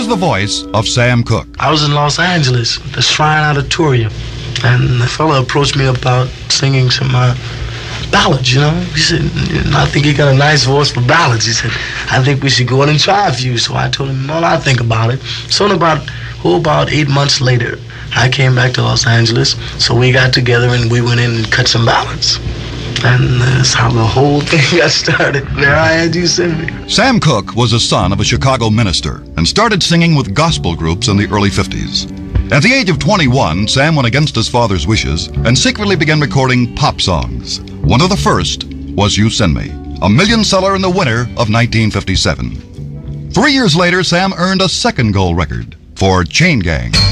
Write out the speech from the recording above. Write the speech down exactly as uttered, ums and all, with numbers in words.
Here's the voice of Sam Cooke. I was in Los Angeles at the Shrine Auditorium, and the fellow approached me about singing some uh, ballads, you know. He said, I think you got a nice voice for ballads. He said, I think we should go in and try a few. So I told him, well, I'll think about it. So in about, oh, about eight months later, I came back to Los Angeles. So we got together and we went in and cut some ballads. And that's how the whole thing got started. There I had you send me. Sam Cooke was a son of a Chicago minister and started singing with gospel groups in the early fifties. At the age of twenty-one, Sam went against his father's wishes and secretly began recording pop songs. One of the first was You Send Me, a million seller in the winter of nineteen fifty-seven. Three years later, Sam earned a second gold record for Chain Gang.